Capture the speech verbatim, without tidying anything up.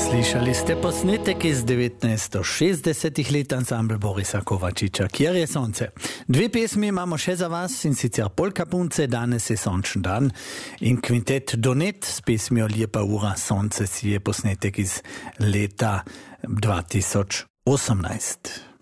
Slišali ste posnetek iz devetnajststo šestdesetih let ansambl Borisa Kovačiča, Kjer je sonce. Dve pesmi imamo še za vas, in sicer Polka punce, Danes je sončen dan, in kvintet Donet s pesmijo Lijepa ura sonce si je posnetek iz leta dva tisoč osemnajst.